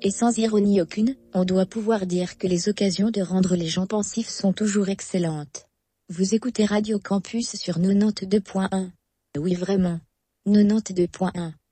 Et sans ironie aucune, on doit pouvoir dire que les occasions de rendre les gens pensifs sont toujours excellentes. Vous écoutez Radio Campus sur 92.1. Oui vraiment. 92.1.